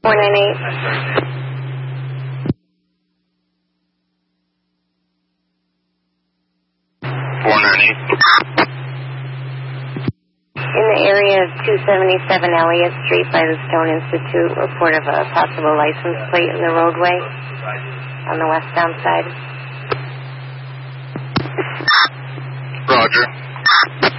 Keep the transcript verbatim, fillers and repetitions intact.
four nine eight. four nine eight. In the area of two seventy-seven Elliott Street by the Stone Institute, report of a possible license plate in the roadway on the westbound side. Roger.